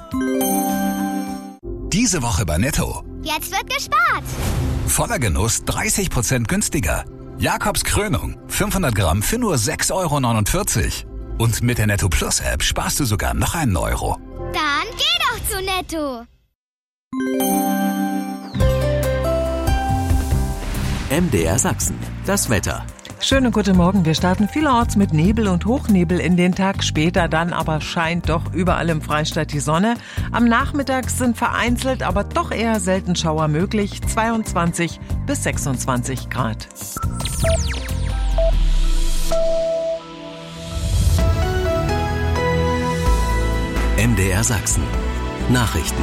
Diese Woche bei Netto. Jetzt wird gespart. Voller Genuss 30% günstiger. Jakobs Krönung 500 Gramm für nur 6,49 €. Und mit der Netto Plus App sparst du sogar noch einen Euro. Dann geh doch zu Netto. MDR Sachsen. Das Wetter. Schönen guten Morgen. Wir starten vielerorts mit Nebel und Hochnebel in den Tag. Später dann aber scheint doch überall im Freistaat die Sonne. Am Nachmittag sind vereinzelt, aber doch eher selten Schauer möglich. 22 bis 26 Grad. MDR Sachsen. Nachrichten.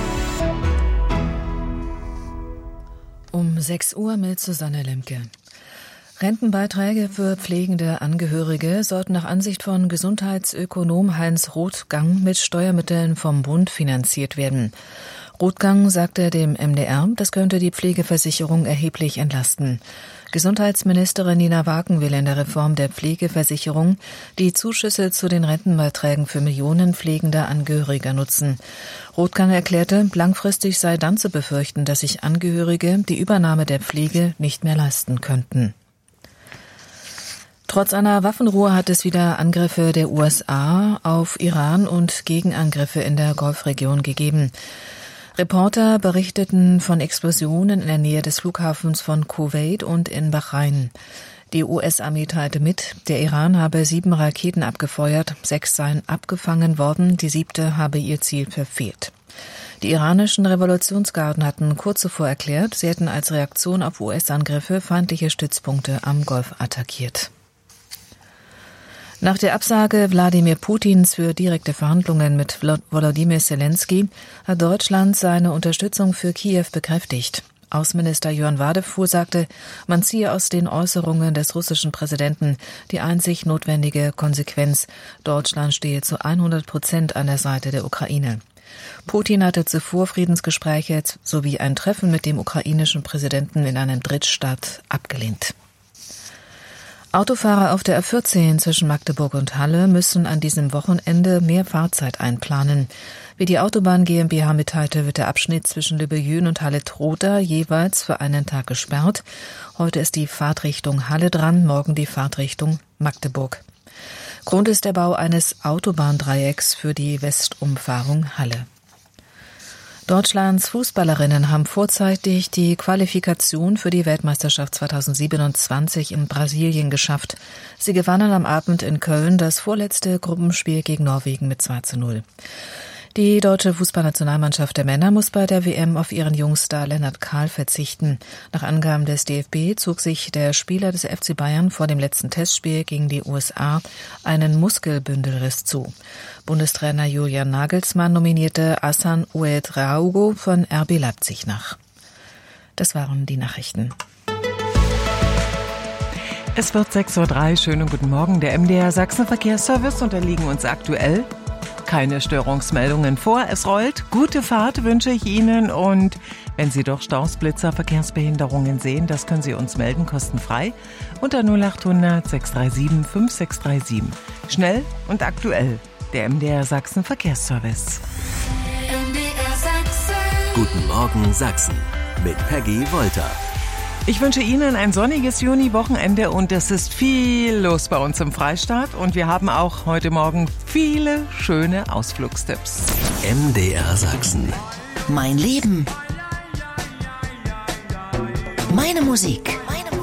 Um 6 Uhr mit Susanne Lemke. Rentenbeiträge für pflegende Angehörige sollten nach Ansicht von Gesundheitsökonom Heinz Rothgang mit Steuermitteln vom Bund finanziert werden. Rothgang sagte dem MDR, das könnte die Pflegeversicherung erheblich entlasten. Gesundheitsministerin Nina Waken will in der Reform der Pflegeversicherung die Zuschüsse zu den Rentenbeiträgen für Millionen pflegender Angehöriger nutzen. Rothgang erklärte, langfristig sei dann zu befürchten, dass sich Angehörige die Übernahme der Pflege nicht mehr leisten könnten. Trotz einer Waffenruhe hat es wieder Angriffe der USA auf Iran und Gegenangriffe in der Golfregion gegeben. Reporter berichteten von Explosionen in der Nähe des Flughafens von Kuwait und in Bahrain. Die US-Armee teilte mit, der Iran habe 7 Raketen abgefeuert, 6 seien abgefangen worden, die 7. habe ihr Ziel verfehlt. Die iranischen Revolutionsgarden hatten kurz zuvor erklärt, sie hätten als Reaktion auf US-Angriffe feindliche Stützpunkte am Golf attackiert. Nach der Absage Wladimir Putins für direkte Verhandlungen mit Volodymyr Zelensky hat Deutschland seine Unterstützung für Kiew bekräftigt. Außenminister Jörn Wadefuhr sagte, man ziehe aus den Äußerungen des russischen Präsidenten die einzig notwendige Konsequenz. Deutschland stehe zu 100% an der Seite der Ukraine. Putin hatte zuvor Friedensgespräche sowie ein Treffen mit dem ukrainischen Präsidenten in einem Drittstaat abgelehnt. Autofahrer auf der A14 zwischen Magdeburg und Halle müssen an diesem Wochenende mehr Fahrzeit einplanen. Wie die Autobahn GmbH mitteilte, wird der Abschnitt zwischen Lübbejün und Halle-Trotha jeweils für einen Tag gesperrt. Heute ist die Fahrtrichtung Halle dran, morgen die Fahrtrichtung Magdeburg. Grund ist der Bau eines Autobahndreiecks für die Westumfahrung Halle. Deutschlands Fußballerinnen haben vorzeitig die Qualifikation für die Weltmeisterschaft 2027 in Brasilien geschafft. Sie gewannen am Abend in Köln das vorletzte Gruppenspiel gegen Norwegen mit 2:0. Die deutsche Fußballnationalmannschaft der Männer muss bei der WM auf ihren Jungstar Lennart Kahl verzichten. Nach Angaben des DFB zog sich der Spieler des FC Bayern vor dem letzten Testspiel gegen die USA einen Muskelbündelriss zu. Bundestrainer Julian Nagelsmann nominierte Hassan Ouedraogo von RB Leipzig nach. Das waren die Nachrichten. Es wird 6:03 Uhr. Schönen guten Morgen. Der MDR Sachsen Verkehrsservice unterliegen uns aktuell keine Störungsmeldungen vor. Es rollt. Gute Fahrt wünsche ich Ihnen. Und wenn Sie doch Staus, Blitzer, Verkehrsbehinderungen sehen, das können Sie uns melden, kostenfrei, unter 0800 637 5637. Schnell und aktuell. Der MDR Sachsen Verkehrsservice. MDR Sachsen. Guten Morgen Sachsen mit Peggy Wolter. Ich wünsche Ihnen ein sonniges Juni-Wochenende und es ist viel los bei uns im Freistaat und wir haben auch heute Morgen viele schöne Ausflugstipps. MDR Sachsen. Mein Leben. Meine Musik.